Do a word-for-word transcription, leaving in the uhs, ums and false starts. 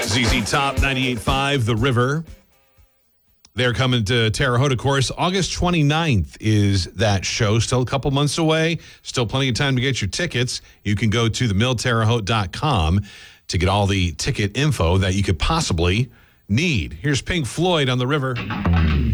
Z Z Top ninety-eight point five, The River. They're coming to Terre Haute, of course. August twenty-ninth is that show. Still a couple months away. Still plenty of time to get your tickets. You can go to the mill terre haute dot com to get all the ticket info that you could possibly need. Here's Pink Floyd on The River.